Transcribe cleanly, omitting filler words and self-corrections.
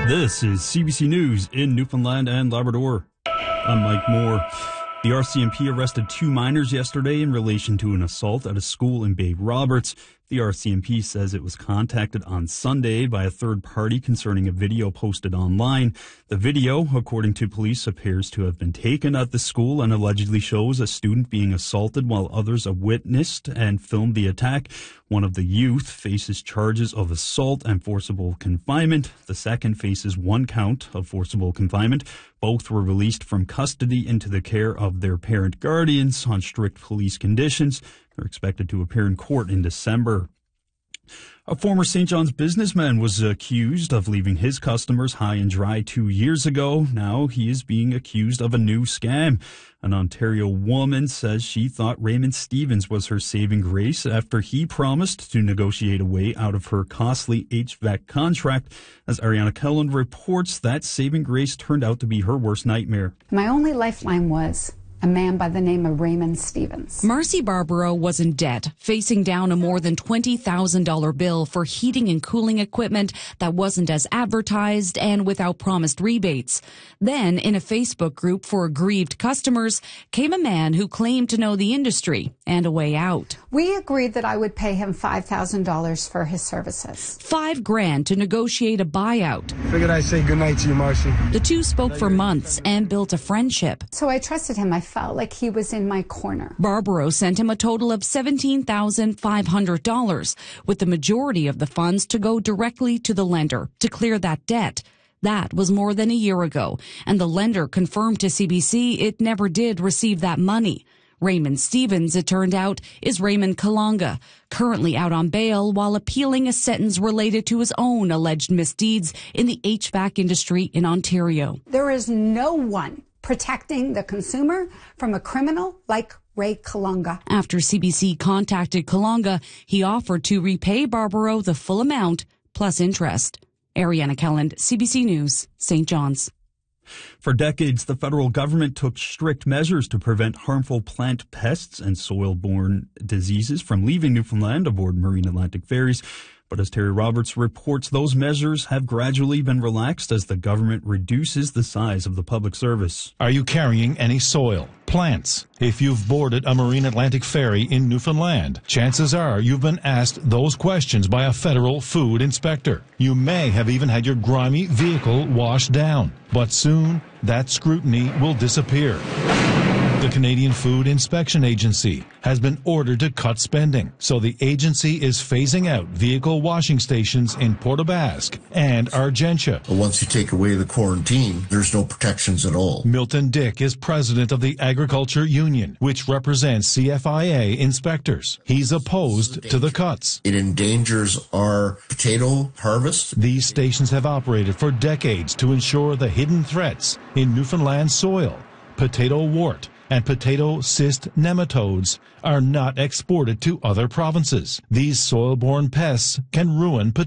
This is CBC News in Newfoundland and Labrador. I'm Mike Moore. The RCMP arrested 2 minors yesterday in relation to an assault at a school in Bay Roberts. The RCMP says it was contacted on Sunday by a third party concerning a video posted online. The video, according to police, appears to have been taken at the school and allegedly shows a student being assaulted while others witnessed and filmed the attack. One of the youth faces charges of assault and forcible confinement. The second faces 1 count of forcible confinement. Both were released from custody into the care of their parent guardians on strict police conditions. They're expected to appear in court in December. A former St. John's businessman was accused of leaving his customers high and dry 2 years ago. Now he is being accused of a new scam. An Ontario woman says she thought Raymond Stevens was her saving grace after he promised to negotiate a way out of her costly HVAC contract. As Ariana Kelland reports, that saving grace turned out to be her worst nightmare. My only lifeline was a man by the name of Raymond Stevens. Marcy Barbaro was in debt, facing down a more than $20,000 bill for heating and cooling equipment that wasn't as advertised and without promised rebates. Then, in a Facebook group for aggrieved customers, came a man who claimed to know the industry and a way out. We agreed that I would pay him $5,000 for his services. $5,000 to negotiate a buyout. Figured I'd say goodnight to you, Marcy. The two spoke for months and built a friendship. So I trusted him. I felt like he was in my corner. Barbaro sent him a total of $17,500, with the majority of the funds to go directly to the lender to clear that debt. That was more than a year ago, and the lender confirmed to CBC it never did receive that money. Raymond Stevens, it turned out, is Raymond Kalonga, currently out on bail while appealing a sentence related to his own alleged misdeeds in the HVAC industry in Ontario. There is no one protecting the consumer from a criminal like Ray Kalonga. After CBC contacted Kalonga, he offered to repay Barbaro the full amount plus interest. Ariana Kelland, CBC News, St. John's. For decades, the federal government took strict measures to prevent harmful plant pests and soil-borne diseases from leaving Newfoundland aboard marine Atlantic ferries. But as Terry Roberts reports, those measures have gradually been relaxed as the government reduces the size of the public service. Are you carrying any soil, plants? If you've boarded a marine Atlantic ferry in Newfoundland, chances are you've been asked those questions by a federal food inspector. You may have even had your grimy vehicle washed down, but soon that scrutiny will disappear. The Canadian Food Inspection Agency has been ordered to cut spending, so the agency is phasing out vehicle washing stations in Port aux Basques and Argentia. Once you take away the quarantine, there's no protections at all. Milton Dick is president of the Agriculture Union, which represents CFIA inspectors. He's opposed to the cuts. It endangers our potato harvest. These stations have operated for decades to ensure the hidden threats in Newfoundland soil, potato wart, and potato cyst nematodes are not exported to other provinces. These soil-borne pests can ruin potato